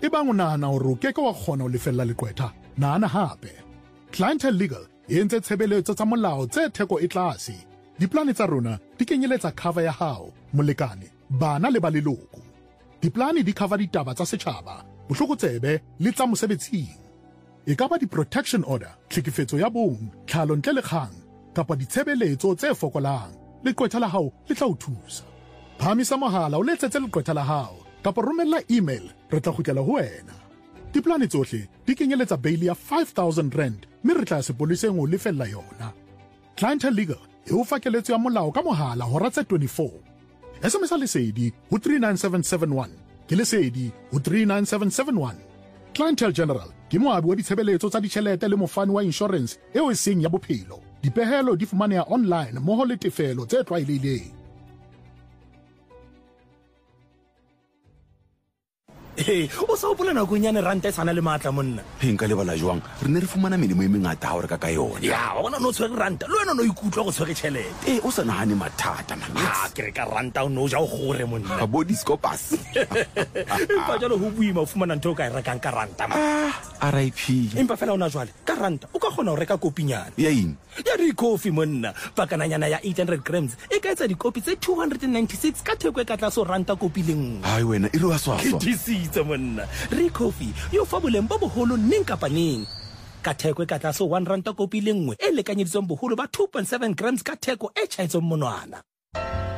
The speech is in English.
bang o nahana hore o keke wa kgona ho lefella leqwetha, nahana hape. Clientele Legal e entse tshebeletso tsa molao tse theko e tlase. Diplane tsa rona di kenyeletsa cover ya hao, molekane, bana le ba leloko. Diplane di cover ditaba tsa setjhaba, bohlokotsebe le tsa mosebetsing. E ka ba di-protection order, tlhekefetso ya bong, tlhalo ntle le kgang, kapa ditshebeletso tse fokolang. Leqwetha la hao le tla o thusa. Phamisa mohala o letsetse leqwetha la hao, kapa romella email, re tla kgutlela ho wena. Diplane tsohle di kenyeletsa bail ya 5,000 rand, mme re tla sepoleseng ho lefella yona. Clientele Legal e o fa keletso ya molao ka mohala hora tse 24. SMS lesedi ho 39771, ke lesedi ho 39771. Clientele General ke moabi wa ditshebeletso tsa ditjhelete le mofani wa insurance eo e seng ya bophelo. Dipehelo di fumaneha online mmoho le tefelo tse tlwaelehileng. O sa hopola nakong yane ranta e sana le matla monna. Nka lebala jwang re ne re fumana melemo e mengata ha o reka ka yona. Ya wa bona no tshwere ranta le wena no ikutlwa go tshwere tšhelete. O sa nahane mathata man. Ke re ka ranta o no ja o gore monna. Ka body scopus. Empa jalo ho buima o fumana ntho ka e rekang ka ranta man. RIP. Empa fela ona jwale ka ranta o ka kgona ho reka kopinyana. Ya eng? Ya re coffee monna. Pakananyana ya 800 grams e ka etsa dikopi tse 296 ka theko e ka tlase ranta kopi le nngwe. Hai wena e re wa swaswa. Disitse monna. Re coffee yo fa boleng bo boholo neng kapa neng. Ka theko e ka tlase 1 ranta kopi le nngwe e lekanyeditsweng boholo ba 2.7 grams ka theko e tšhaetsweng monwana.